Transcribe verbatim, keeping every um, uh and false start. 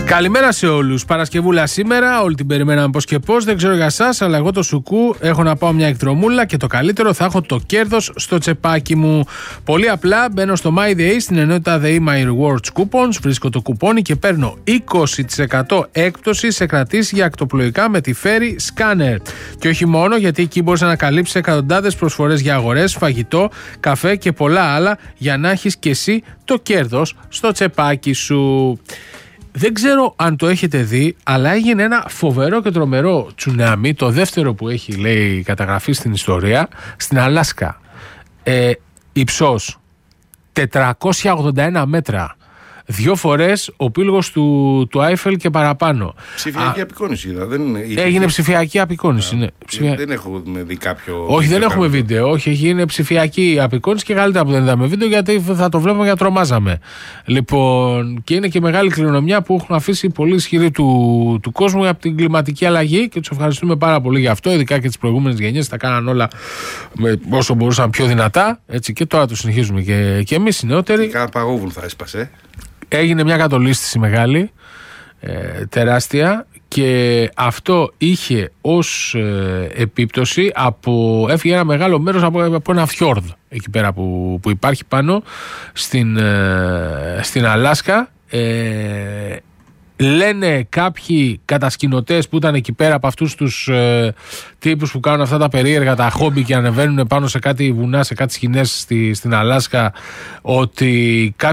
Καλημέρα σε όλους. Παρασκευούλα σήμερα, όλη την περιμέναμε πώς και πώς. Δεν ξέρω για εσάς, αλλά εγώ το σουκού έχω να πάω μια εκδρομούλα και το καλύτερο θα έχω το κέρδος στο τσεπάκι μου. Πολύ απλά μπαίνω στο MyDay στην ενότητα The My Rewards Coupons, βρίσκω το κουπόνι και παίρνω είκοσι τοις εκατό έκπτωση σε κρατήσεις για ακτοπλοϊκά με τη Ferry Scanner. Και όχι μόνο, γιατί εκεί μπορείς να ανακαλύψεις εκατοντάδες προσφορές για αγορές, φαγητό, καφέ και πολλά άλλα για να έχεις και εσύ το κέρδος στο τσεπάκι σου. Δεν ξέρω αν το έχετε δει, αλλά έγινε ένα φοβερό και τρομερό τσουνάμι, το δεύτερο που έχει, λέει, καταγραφεί στην ιστορία, στην Αλάσκα. Ε, υψός τετρακόσια ογδόντα ένα μέτρα. Δύο φορές ο πύλγος του, του Άιφελ και παραπάνω. Ψηφιακή Α, απεικόνηση είδα. Δεν έγινε ψηφιακή απεικόνηση. Ναι. Ψηφια... Δεν έχουμε δει κάποιο. Όχι, δεν έχουμε βίντεο. Όχι, έγινε ψηφιακή απεικόνηση και καλύτερα που δεν είδαμε βίντεο, γιατί θα το βλέπουμε για τρομάζαμε. Λοιπόν, και είναι και μεγάλη κληρονομιά που έχουν αφήσει πολύ ισχυροί του, του κόσμου από την κλιματική αλλαγή και τους ευχαριστούμε πάρα πολύ για αυτό. Ειδικά και τις προηγούμενες γενιές τα κάναν όλα με όσο μπορούσαν πιο δυνατά. Έτσι, και τώρα το συνεχίζουμε και, και εμείς οι νεότεροι. Κάνα παγόβουλ θα έσπασε. Έγινε μια κατολίσθηση μεγάλη, ε, τεράστια, και αυτό είχε ως ε, επίπτωση από, έφυγε ένα μεγάλο μέρος από, από ένα φιόρδ εκεί πέρα που, που υπάρχει πάνω στην, ε, στην Αλάσκα. Ε, λένε κάποιοι κατασκηνωτές που ήταν εκεί πέρα από αυτούς τους ε, τύπους που κάνουν αυτά τα περίεργα τα χόμπι και ανεβαίνουν πάνω σε κάτι βουνά, σε κάτι σκηνές στη, στην Αλάσκα, ότι